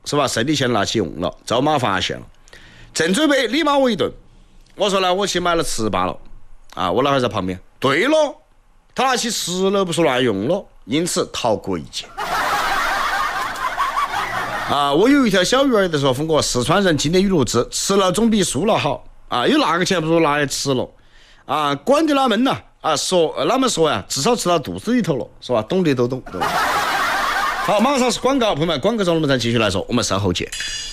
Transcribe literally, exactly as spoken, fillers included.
是吧？剩的钱拿起用了，遭妈发现了，正准备理骂我一顿。我说呢，我去买了糍粑了，啊，我老汉在旁边。对了，他拿起吃了不说乱用了，因此逃过一劫。啊，我有一条小鱼儿的时候封过四川人经典语录字：吃了总比输了好。啊，有那个钱不如拿来吃了。啊，管得哪们呐？啊，说哪们说呀？至少吃到肚子里头了，是吧？懂的都懂。对吧？好，马上是广告，朋友们，广告中我们再继续来说，我们稍后见。